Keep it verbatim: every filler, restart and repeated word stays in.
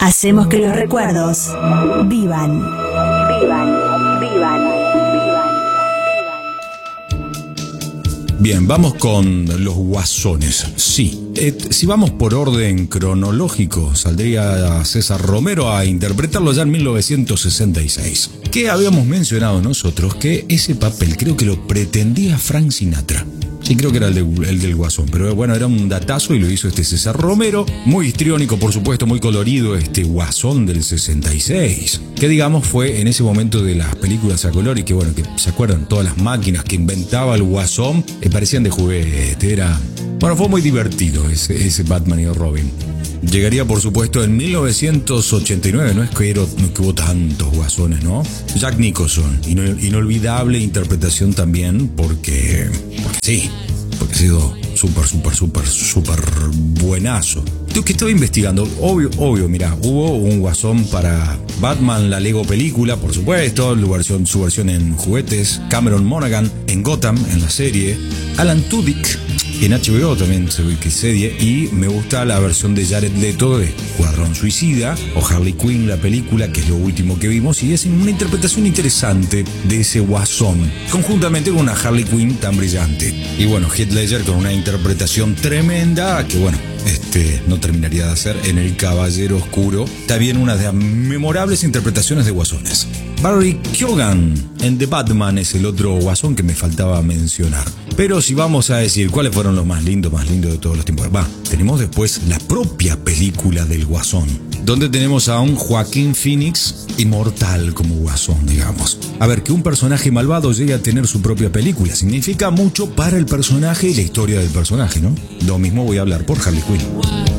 Hacemos que los recuerdos vivan. Vivan, vivan, vivan. Bien, vamos con los guasones. Sí, eh, si vamos por orden cronológico, saldría César Romero a interpretarlo ya en mil novecientos sesenta y seis. Que habíamos mencionado nosotros que ese papel creo que lo pretendía Frank Sinatra. Sí, creo que era el, de, el del Guasón, pero bueno, era un datazo y lo hizo este César Romero, muy histriónico, por supuesto, muy colorido, este Guasón del sesenta y seis, que digamos fue en ese momento de las películas a color y que bueno, que se acuerdan, todas las máquinas que inventaba el Guasón, eh, parecían de juguete, era... Bueno, fue muy divertido ese, ese Batman y Robin. Llegaría, por supuesto, en mil novecientos ochenta y nueve, no es que, era, no que hubo tantos guasones, ¿no? Jack Nicholson, ino- inolvidable interpretación también, porque, porque sí, porque ha sido súper, súper, súper, súper buenazo. Tú que estaba investigando, obvio, obvio, mira, hubo un guasón para Batman, la Lego película, por supuesto, su versión, su versión en juguetes, Cameron Monaghan en Gotham, en la serie, Alan Tudyk en H B O también se ve que serie, y me gusta la versión de Jared Leto de Escuadrón Suicida o Harley Quinn, la película, que es lo último que vimos, y es una interpretación interesante de ese guasón, conjuntamente con una Harley Quinn tan brillante. Y bueno, Heath Ledger con una interpretación tremenda, que bueno, este no terminaría de hacer en El Caballero Oscuro, también una de las memorables interpretaciones de guasones. Barry Keoghan en The Batman es el otro guasón que me faltaba mencionar. Pero si vamos a decir cuáles fueron los más lindos, más lindos de todos los tiempos, va, tenemos después la propia película del Guasón, donde tenemos a un Joaquín Phoenix inmortal como Guasón, digamos. A ver, que un personaje malvado llegue a tener su propia película significa mucho para el personaje y la historia del personaje, ¿no? Lo mismo voy a hablar por Harley Quinn.